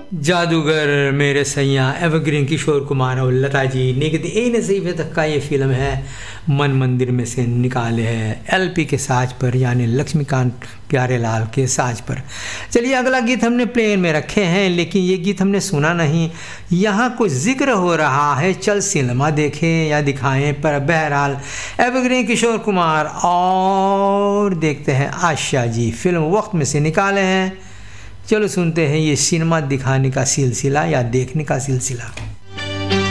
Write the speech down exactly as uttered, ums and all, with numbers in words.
जादूगर मेरे सैया एवरग्रीन किशोर कुमार और लता जी निकती ए नसीब तक का ये फिल्म है मन मंदिर में से निकाले है एलपी के साज पर यानी लक्ष्मीकांत प्यारेलाल के साज पर। चलिए अगला गीत हमने प्लेन में रखे हैं लेकिन ये गीत हमने सुना नहीं। यहाँ कुछ जिक्र हो रहा है चल सिनेमा देखें या दिखाएं, पर बहरहाल एवरग्रीन किशोर कुमार और देखते हैं आशा जी फिल्म वक्त में से निकाले हैं। चलो सुनते हैं ये सिनेमा दिखाने का सिलसिला या देखने का सिलसिला।